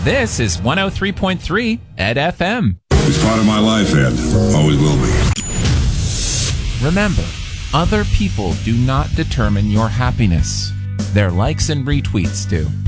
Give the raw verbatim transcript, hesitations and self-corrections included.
This is one oh three point three Ed F M. It's part of my life, Ed. Always will be. Remember, other people do not determine your happiness. Their likes and retweets do.